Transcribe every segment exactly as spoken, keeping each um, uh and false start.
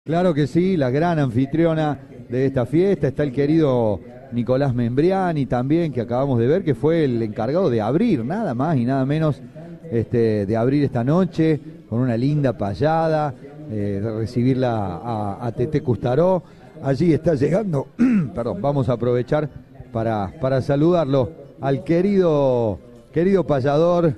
Claro que sí, la gran anfitriona de esta fiesta está el querido Nicolás Membriani también, que acabamos de ver, que fue el encargado de abrir, nada más y nada menos, este, de abrir esta noche con una linda payada, eh, de recibirla a, a Tete Custaró. Allí está llegando, perdón, vamos a aprovechar para, para saludarlo al querido, querido payador.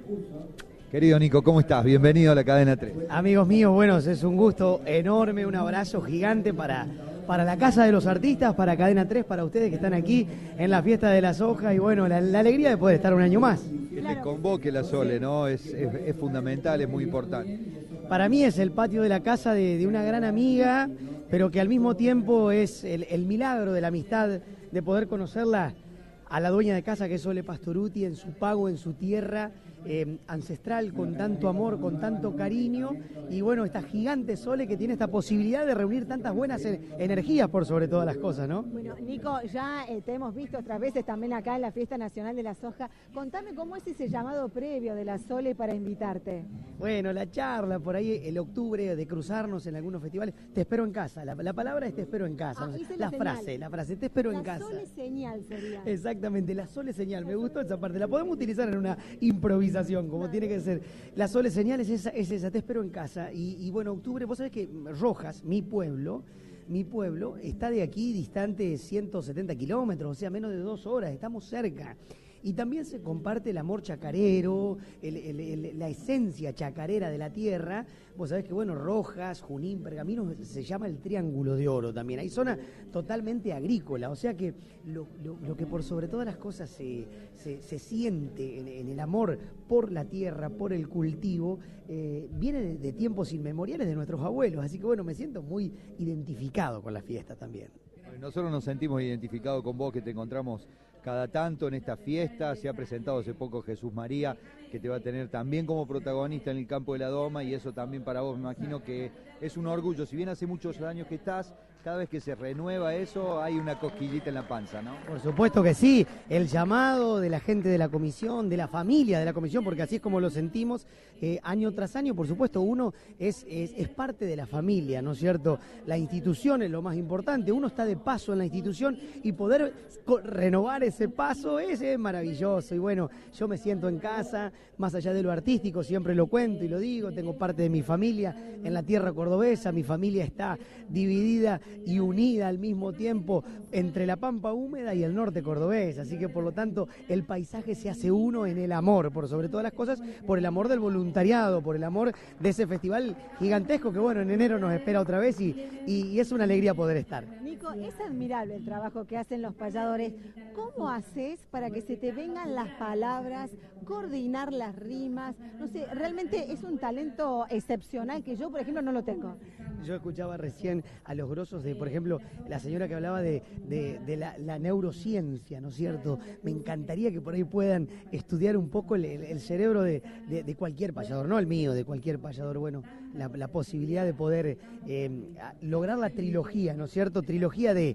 Querido Nico, ¿cómo estás? Bienvenido a la Cadena tres. Amigos míos, bueno, es un gusto enorme, un abrazo gigante para, para la Casa de los Artistas, para Cadena tres, para ustedes que están aquí en la Fiesta de la Soja y bueno, la, la alegría de poder estar un año más. Que te convoque la Sole, ¿no? Es, es, es fundamental, es muy importante. Para mí es el patio de la casa de, de una gran amiga, pero que al mismo tiempo es el, el milagro de la amistad, de poder conocerla a la dueña de casa, que es Sole Pastorutti, en su pago, en su tierra, eh, ancestral, con tanto amor, con tanto cariño, y bueno, esta gigante Sole que tiene esta posibilidad de reunir tantas buenas e- energías por sobre todas las cosas, ¿no? Bueno, Nico, ya eh, te hemos visto otras veces también acá en la Fiesta Nacional de la Soja. Contame cómo es ese llamado previo de la Sole para invitarte. Bueno, la charla, por ahí el octubre, de cruzarnos en algunos festivales, te espero en casa, la, la palabra es te espero en casa, Ah, no sé, esa es la, la señal. frase, la frase, te espero la en casa. Sole señal sería. Exactamente, la Sole señal, me gustó esa parte, la podemos utilizar en una improvisación, como tiene que ser. La Sole señal es esa, es esa, te espero en casa. Y, y bueno, octubre, vos sabés que Rojas, mi pueblo, mi pueblo, está de aquí distante ciento setenta kilómetros, o sea, menos de dos horas, estamos cerca. Y también se comparte el amor chacarero, el, el, el, la esencia chacarera de la tierra. Vos sabés que, bueno, Rojas, Junín, Pergamino, se llama el Triángulo de Oro también. Hay zona totalmente agrícola, o sea que lo, lo, lo que por sobre todas las cosas se, se, se siente en, en el amor por la tierra, por el cultivo, eh, viene de, de tiempos inmemoriales de nuestros abuelos. Así que, bueno, me siento muy identificado con la fiesta también. Nosotros nos sentimos identificados con vos, que te encontramos cada tanto en esta fiesta. Se ha presentado hace poco Jesús María, que te va a tener también como protagonista en el campo de la Doma, y eso también para vos me imagino que es un orgullo. Si bien hace muchos años que estás, cada vez que se renueva eso hay una cosquillita en la panza, ¿no? Por supuesto que sí, el llamado de la gente de la comisión, de la familia de la comisión, porque así es como lo sentimos eh, año tras año. Por supuesto, uno es, es, es parte de la familia, ¿no es cierto? La institución es lo más importante, uno está de paso en la institución y poder renovar ese paso es, es maravilloso. Y bueno, yo me siento en casa, más allá de lo artístico, siempre lo cuento y lo digo, tengo parte de mi familia en la tierra cordobesa, mi familia está dividida y unida al mismo tiempo entre la Pampa Húmeda y el norte cordobés, así que por lo tanto el paisaje se hace uno en el amor, por sobre todas las cosas, por el amor del voluntariado, por el amor de ese festival gigantesco que bueno, en enero nos espera otra vez y, y, y es una alegría poder estar. Nico, es admirable el trabajo que hacen los payadores. ¿Cómo haces para que se te vengan las palabras, coordinar las rimas? No sé, realmente es un talento excepcional que yo, por ejemplo, no lo tengo. Yo escuchaba recién a los grosos de, por ejemplo, la señora que hablaba de, de, de la, la neurociencia, ¿no es cierto? Me encantaría que por ahí puedan estudiar un poco el, el, el cerebro de, de, de cualquier payador, no el mío, de cualquier payador. Bueno, la, la posibilidad de poder eh, lograr la trilogía, ¿no es cierto? Trilogía de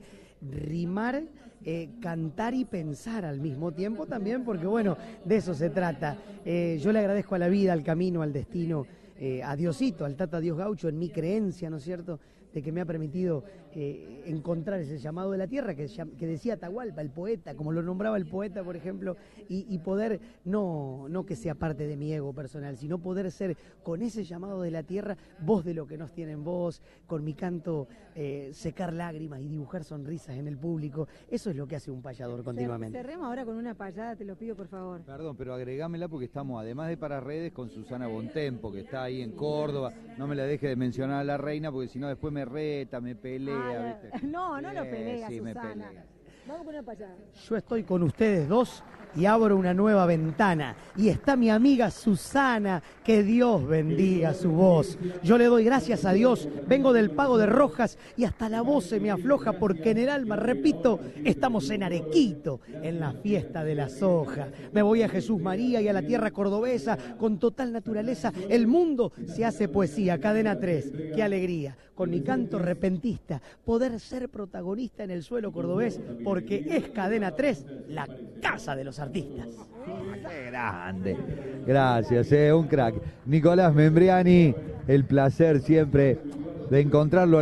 rimar, eh, cantar y pensar al mismo tiempo también, porque bueno, de eso se trata. Eh, yo le agradezco a la vida, al camino, al destino, Eh, a Diosito, al Tata Dios Gaucho, en mi creencia, ¿no es cierto?, de que me ha permitido eh, encontrar ese llamado de la tierra que, que decía Atahualpa, el poeta, como lo nombraba el poeta, por ejemplo, y, y poder, no, no que sea parte de mi ego personal, sino poder ser con ese llamado de la tierra, voz de lo que nos tiene en voz, con mi canto eh, secar lágrimas y dibujar sonrisas en el público. Eso es lo que hace un payador continuamente. Cerremos ahora con una payada, te lo pido por favor. Perdón, pero agregámela porque estamos, además de para redes, con Susana Bontempo, que está ahí en Córdoba. No me la deje de mencionar a la reina, porque si no después me reta, me pelea, ah, ¿viste? No, no lo pelea, sí, Susana. me pelea. Vamos con una payada. Yo estoy con ustedes dos y abro una nueva ventana. Y está mi amiga Susana, que Dios bendiga su voz. Yo le doy gracias a Dios, vengo del pago de Rojas y hasta la voz se me afloja porque en el alma, repito, estamos en Arequito, en la fiesta de la soja. Me voy a Jesús María y a la tierra cordobesa con total naturaleza. El mundo se hace poesía, Cadena tres, qué alegría. Con mi canto repentista, poder ser protagonista en el suelo cordobés, porque es Cadena tres, la casa de los artistas. ¡Qué grande! Gracias, eh, un crack. Nicolás Membriani, el placer siempre de encontrarlo